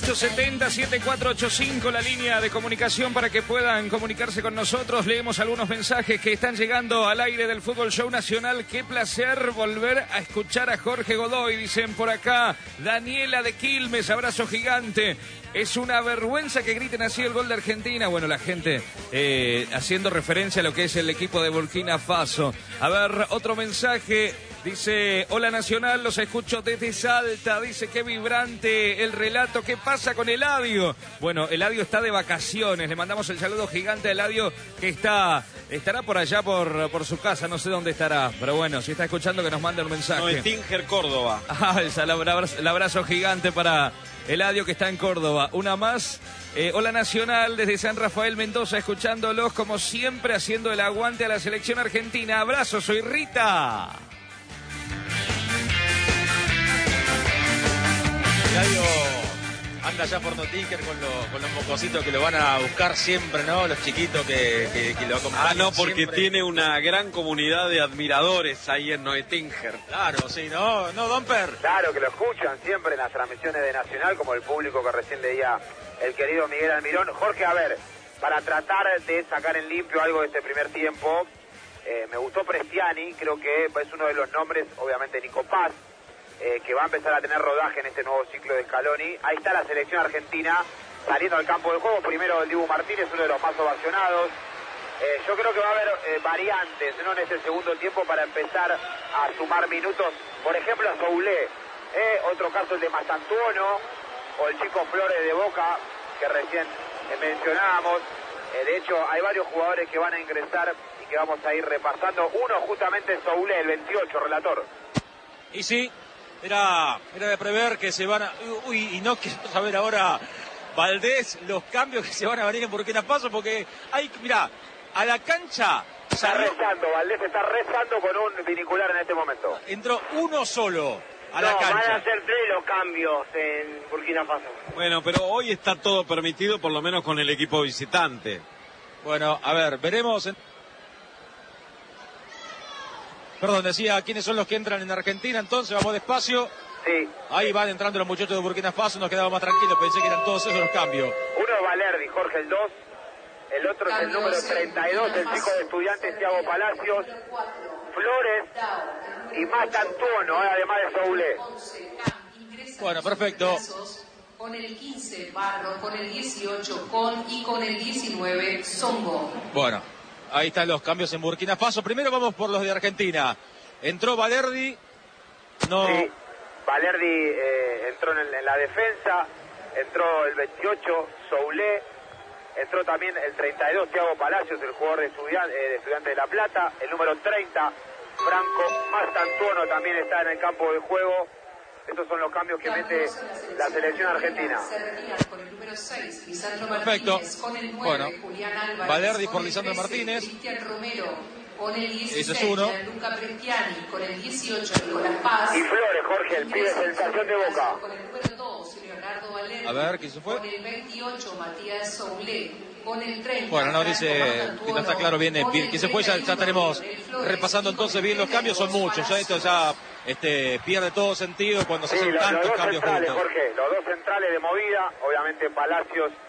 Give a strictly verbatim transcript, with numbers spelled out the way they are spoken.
ocho siete cero, siete cuatro ocho cinco, la línea de comunicación para que puedan comunicarse con nosotros. Leemos algunos mensajes que están llegando al aire del Fútbol Show Nacional. Qué placer volver a escuchar a Jorge Godoy, dicen por acá. Daniela de Quilmes, abrazo gigante. Es una vergüenza que griten así el gol de Argentina. Bueno, la gente eh, haciendo referencia a lo que es el equipo de Burkina Faso. A ver, otro mensaje. Dice, hola Nacional, los escucho desde Salta. Dice, qué vibrante el relato. ¿Qué pasa con Eladio? Bueno, Eladio está de vacaciones. Le mandamos el saludo gigante a Eladio, que está estará por allá por, por su casa. No sé dónde estará, pero bueno, si está escuchando que nos mande un mensaje. No, en Tinger, Córdoba. Ah, el abrazo, el abrazo gigante para Eladio, que está en Córdoba. Una más. Eh, hola Nacional, desde San Rafael Mendoza, escuchándolos como siempre, haciendo el aguante a la selección argentina. Abrazo, soy Rita. Eladio anda ya por Notinker con, lo, con los mocositos que lo van a buscar siempre, ¿no? Los chiquitos que, que, que lo acompañan. Ah, no, porque siempre. Tiene una gran comunidad de admiradores ahí en Noetinger. Claro, sí, ¿no? ¿No, Domper? Claro, que lo escuchan siempre en las transmisiones de Nacional, como el público que recién leía el querido Miguel Almirón. Jorge, a ver, para tratar de sacar en limpio algo de este primer tiempo, eh, me gustó Prestiani, creo que es uno de los nombres, obviamente Nico Paz, Eh, que va a empezar a tener rodaje en este nuevo ciclo de Scaloni. Ahí está la selección argentina saliendo al campo de juego. Primero el Dibu Martínez, uno de los más ovacionados. Eh, yo creo que va a haber eh, variantes, ¿no?, en este segundo tiempo para empezar a sumar minutos. Por ejemplo, a Soulé. Eh, otro caso el de Mastantuono o el chico Flores de Boca, que recién eh, mencionábamos. Eh, de hecho, hay varios jugadores que van a ingresar y que vamos a ir repasando. Uno justamente es Soulé, el veintiocho, relator. Y sí. Era, era de prever que se van a... Uy, y no quiero saber ahora, Valdés, los cambios que se van a venir en Burkina Faso, porque hay, mirá, a la cancha... Está rezando, Valdés está rezando con un binicular en este momento. Entró uno solo a no, la cancha. Van a ser tres los cambios en Burkina Faso. Bueno, pero hoy está todo permitido, por lo menos con el equipo visitante. Bueno, a ver, veremos... En... Perdón, decía, ¿quiénes son los que entran en Argentina? Entonces, vamos despacio. Sí. Ahí van entrando los muchachos de Burkina Faso, nos quedamos más tranquilos, pensé que eran todos esos los cambios. Uno es Valerdi, Jorge, el dos. El otro es el número treinta y dos, el chico de Estudiantes, Thiago Palacios. Flores y Mastantuono, además de Soulé. Bueno, perfecto. Con el quince, Barro, con el dieciocho, con y con el diecinueve, Songo. Bueno. Ahí están los cambios en Burkina Faso. Primero vamos por los de Argentina. Entró Valerdi. No. Sí, Valerdi eh, entró en, en la defensa. Entró el veintiocho, Soulé. Entró también el treinta y dos, Thiago Palacios, el jugador de Estudiantes eh, de, Estudiante de La Plata. El número treinta, Franco Mastantuono, también está en el campo de juego. Estos son los cambios que mete la selección argentina. Perfecto. Bueno, Valerdi por Lisandro Martínez. Ese es uno. Y Flores, Jorge, el pibe sensación de Boca. A ver, ¿quién se fue? Con el veintiocho, Matías Soulé. Con el treinta, bueno, no dice, no está claro bien quién se fue, ya, ya estaremos repasando entonces bien los cambios, son muchos, ya esto ya este, pierde todo sentido cuando se sí, hacen los, tantos los dos cambios centrales, juntos. Jorge, los dos centrales de movida, obviamente Palacios